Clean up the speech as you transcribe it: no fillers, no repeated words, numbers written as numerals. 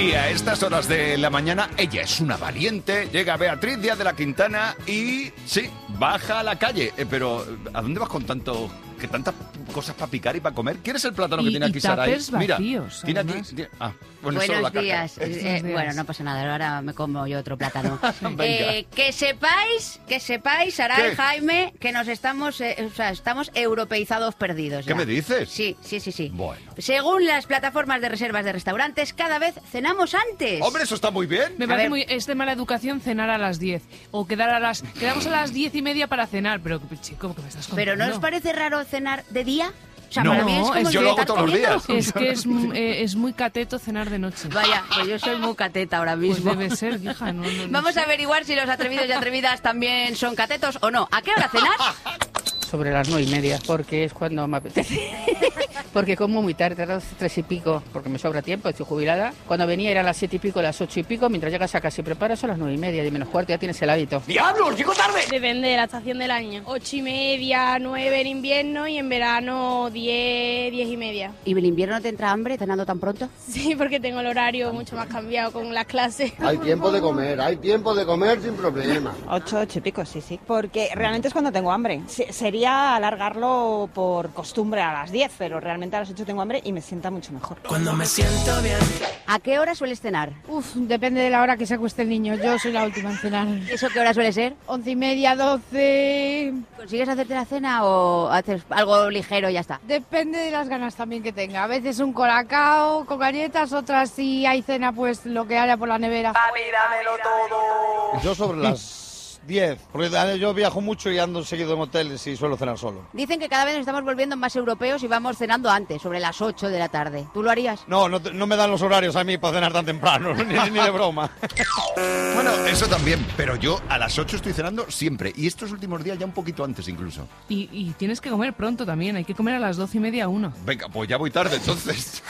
Y a estas horas de la mañana, ella es una valiente, llega Beatriz Díaz de la Quintana y, sí, baja a la calle. Pero, ¿a dónde vas con tantas cosas para picar y para comer? ¿Quieres el plátano que tiene aquí Saray? Mira, tiene aquí... Buenos días. Bueno, no pasa nada, ahora me como yo otro plátano. Que sepáis, Saray, Jaime, que nos estamos europeizados perdidos. ¿Qué me dices? Sí. Bueno. Según las plataformas de reservas de restaurantes, cada vez cenamos antes. Hombre, eso está muy bien. Me parece es de mala educación cenar a las 10. O quedamos a las 10:30 para cenar. Pero, chico, ¿qué me estás contando? ¿Pero no os parece raro cenar de día? O sea, no, para mí es como yo lo hago todos los días. Es que es muy cateto cenar de noche. Vaya, pues yo soy muy cateta ahora mismo. Pues debe ser, hija. No Vamos a averiguar si los atrevidos y atrevidas también son catetos o no. ¿A qué hora cenas? Sobre las 9:30, porque es cuando me apetece. Porque como muy tarde, a las 3 y pico, porque me sobra tiempo, estoy jubilada. Cuando venía eran las 7 y pico, las 8 y pico, mientras llegas a casa y preparas son las 9:30, 10 menos cuarto, ya tienes el hábito. ¡Diablos, llego tarde! Depende de la estación del año. 8:30, 9 en invierno y en verano 10, 10:30. ¿Y el invierno te entra hambre cenando tan pronto? Sí, porque tengo el horario mucho más cambiado con las clases. Hay tiempo de comer sin problema. 8 y pico, sí. Porque realmente es cuando tengo hambre. Sería alargarlo por costumbre a las 10, pero realmente a las 8 tengo hambre y me sienta mucho mejor. Cuando me siento bien. ¿A qué hora sueles cenar? Depende de la hora que se acueste el niño. Yo soy la última en cenar. ¿Eso qué hora suele ser? 11:30, 12... ¿Consigues hacerte la cena o haces algo ligero y ya está? Depende de las ganas también que tenga. A veces un colacao con galletas, otras si hay cena, pues lo que haya por la nevera. A mí dámelo todo. Yo sobre las 10, porque yo viajo mucho y ando seguido en hoteles y suelo cenar solo. Dicen que cada vez nos estamos volviendo más europeos y vamos cenando antes, sobre las 8 de la tarde. ¿Tú lo harías? No me dan los horarios a mí para cenar tan temprano, ni de broma. Bueno, eso también, pero yo a las 8 estoy cenando siempre, y estos últimos días ya un poquito antes incluso. Y tienes que comer pronto también, hay que comer a las 12:30, 1. Venga, pues ya voy tarde entonces.